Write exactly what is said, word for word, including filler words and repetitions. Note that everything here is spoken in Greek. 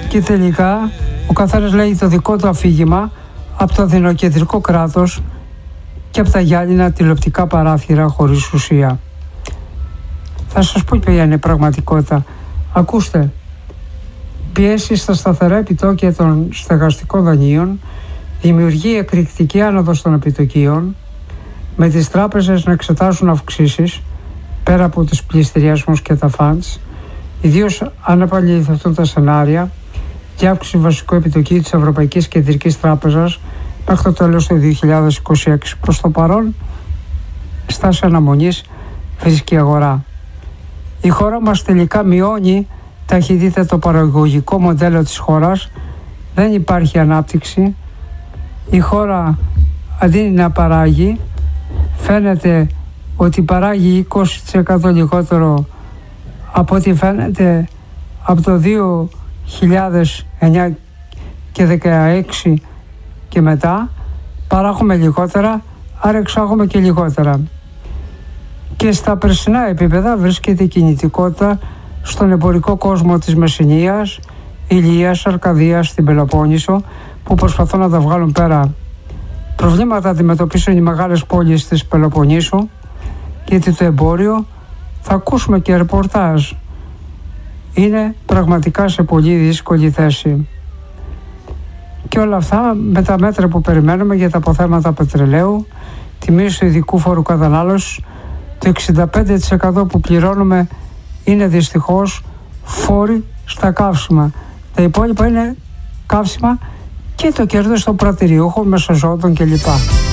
Και τελικά ο καθένας λέει το δικό του αφήγημα από το δεινοκεντρικό κράτος και από τα γυάλινα τηλεοπτικά παράθυρα χωρίς ουσία. Θα σας πω ποια είναι η πραγματικότητα. Ακούστε, πιέσεις στα σταθερά επιτόκια των στεγαστικών δανείων δημιουργεί εκρηκτική άνοδος των επιτοκίων, με τις τράπεζες να εξετάσουν αυξήσεις πέρα από τους πληστηριασμούς και τα φαντς, ιδίως αν επαληθευτούν τα σενάρια για αύξηση βασικού επιτοκίου της Ευρωπαϊκής Κεντρικής Τράπεζας μέχρι το τέλος του δύο χιλιάδες είκοσι έξι. Προς το παρόν, στάση αναμονής βρίσκει η αγορά. Η χώρα μας τελικά μειώνει ταχύτητα το παραγωγικό μοντέλο της χώρας, δεν υπάρχει ανάπτυξη, η χώρα αντί να παράγει, φαίνεται ότι παράγει είκοσι τοις εκατό λιγότερο από ό,τι φαίνεται από το δύο χιλιάδες εννιά και δεκαέξι και μετά, παράγουμε λιγότερα, άρα εξάγουμε και λιγότερα. Και στα περσινά επίπεδα βρίσκεται η κινητικότητα στον εμπορικό κόσμο της Μεσσηνίας, Ηλίας, Αρκαδίας, στην Πελοπόννησο, που προσπαθούν να τα βγάλουν πέρα. Προβλήματα αντιμετωπίσουν οι μεγάλες πόλεις της Πελοποννήσου, γιατί το εμπόριο, θα ακούσουμε και ρεπορτάζ, είναι πραγματικά σε πολύ δύσκολη θέση. Και όλα αυτά με τα μέτρα που περιμένουμε για τα αποθέματα πετρελαίου, τη μείωση του ειδικού φόρου κατανάλωσης, το εξήντα πέντε τοις εκατό που πληρώνουμε είναι δυστυχώς φόροι στα καύσιμα. Τα υπόλοιπα είναι καύσιμα και το κέρδος των πρατηριούχων, μεσοζώντων κλπ.